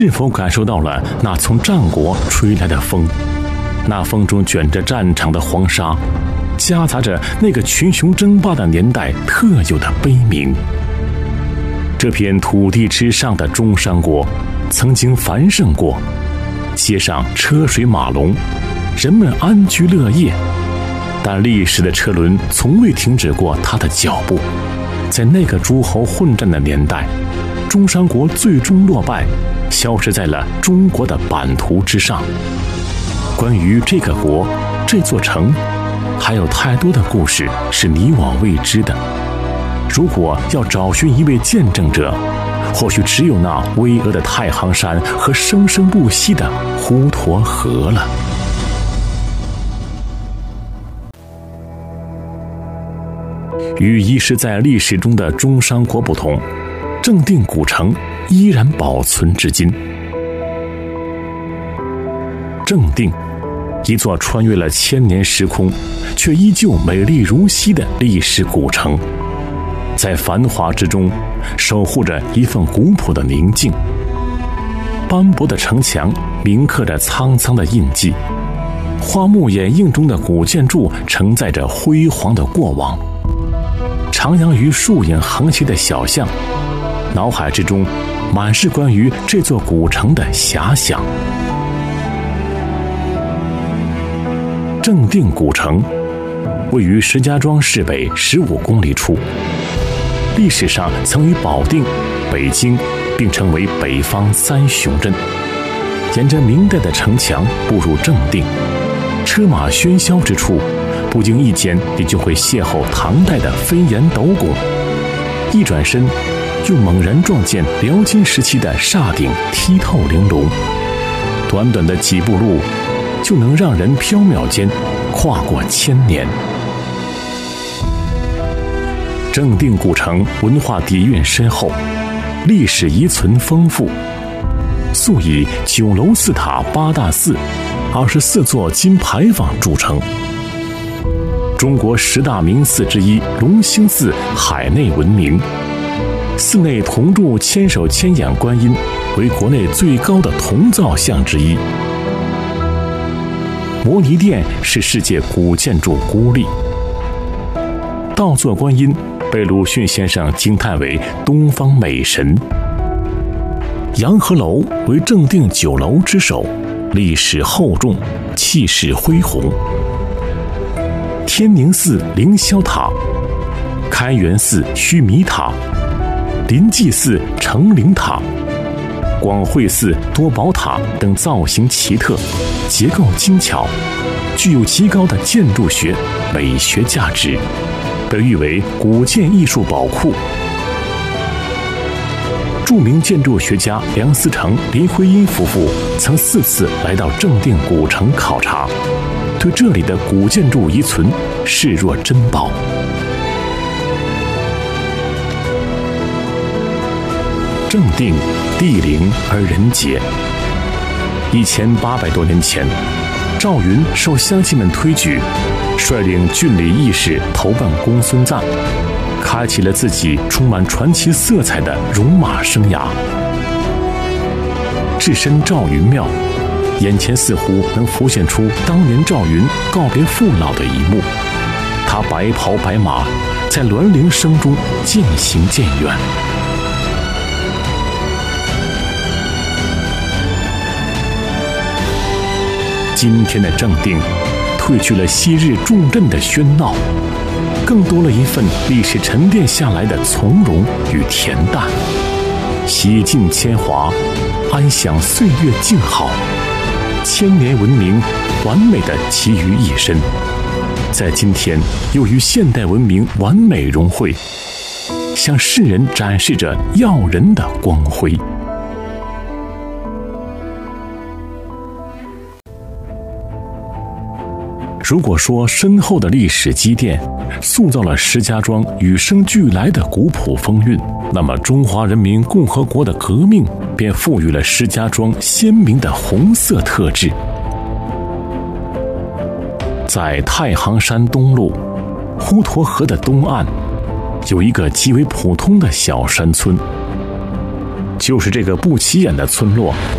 是否感受到了那从战国吹来的风？那风中卷着战场的黄沙，夹杂着那个群雄争霸的年代特有的悲鸣。这片土地之上的中山国曾经繁盛过，街上车水马龙，人们安居乐业，但历史的车轮从未停止过它的脚步。在那个诸侯混战的年代，中山国最终落败，消失在了中国的版图之上。关于这个国，这座城，还有太多的故事是你我未知的。如果要找寻一位见证者，或许只有那巍峨的太行山和生生不息的滹沱河了。与遗失在历史中的中山国不同，正定古城依然保存至今。正定，一座穿越了千年时空，却依旧美丽如昔的历史古城，在繁华之中，守护着一份古朴的宁静。斑驳的城墙铭刻着苍苍的印记，花木掩映中的古建筑承载着辉煌的过往。徜徉于树影横斜的小巷，脑海之中满是关于这座古城的遐想。正定古城位于石家庄市北15公里处，历史上曾与保定、北京并称为北方三雄镇。沿着明代的城墙步入正定，车马喧嚣之处，不经意间你就会邂逅唐代的飞檐斗拱，一转身又猛然撞见辽金时期的厦顶剔透玲珑。短短的几步路，就能让人缥缈间跨过千年。正定古城文化底蕴深厚，历史遗存丰富，素以9楼4塔8大寺、24座金牌坊著称。中国10大名寺之一隆兴寺海内闻名，寺内铜铸千手千眼观音为国内最高的铜造像之一。摩尼殿是世界古建筑孤立，倒座观音被鲁迅先生惊叹为东方美神。洋河楼为正定9楼之首，历史厚重，气势恢宏。天宁寺凌霄塔、开元寺须弥塔、临济寺成灵塔、广惠寺多宝塔等造型奇特，结构精巧，具有极高的建筑学美学价值，被誉为古建艺术宝库。著名建筑学家梁思成、林徽因夫妇曾4次来到正定古城考察，对这里的古建筑遗存视若珍宝。正定地灵而人杰。1800多年前，赵云受乡亲们推举，率领郡里义士投奔公孙瓒，开启了自己充满传奇色彩的戎马生涯。置身赵云庙，眼前似乎能浮现出当年赵云告别父老的一幕。他白袍白马，在鸾铃声中渐行渐远。今天的正定，褪去了昔日重镇的喧闹，更多了一份历史沉淀下来的从容与恬淡。洗尽铅华，安享岁月静好，千年文明完美的集于一身，在今天又与现代文明完美融汇，向世人展示着耀人的光辉。如果说深厚的历史积淀塑造了石家庄与生俱来的古朴风韵，那么中华人民共和国的革命便赋予了石家庄鲜明的红色特质。在太行山东麓，滹沱河的东岸，有一个极为普通的小山村。就是这个不起眼的村落，